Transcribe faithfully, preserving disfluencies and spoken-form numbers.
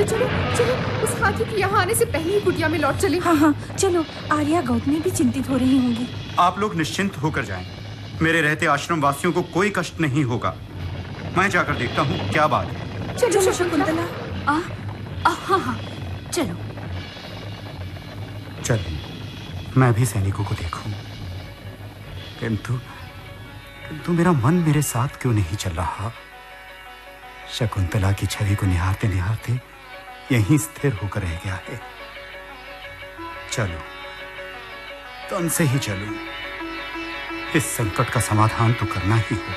चलो चलो चलो, उस हाथी के यहाँ आने से पहले ही कुटिया में लौट चले। हाँ हाँ चलो, आर्या गौतमी भी चिंतित हो रही होंगी। आप लोग निश्चिंत होकर जाएं। मेरे रहते आश्रम वासियों को कोई कष्ट नहीं होगा। मैं जाकर देखता हूँ क्या बात है। चलो चलो शकुंतला। आ, आ, हाँ हाँ चलो चलिए, मैं भी सैनिकों को देखूं। किंतु किंतु मेरा मन मेरे साथ क्यों नहीं चल रहा। शकुंतला की छवि को निहारते निहारते यहीं स्थिर होकर रह गया है। चलो, तन से ही चलो। इस संकट का समाधान तो करना ही होगा।